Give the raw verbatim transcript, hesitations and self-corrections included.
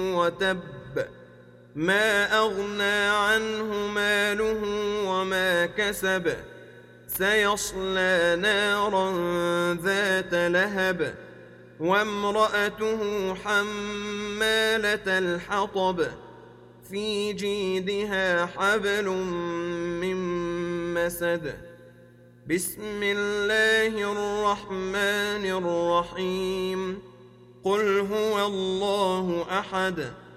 وتب ما أغنى عنه ماله وما كسب سيصلى نارا ذات لهب وامرأته حمالة الحطب في جيدها حبل من مسد. بسم الله الرحمن الرحيم. قل هو الله أحد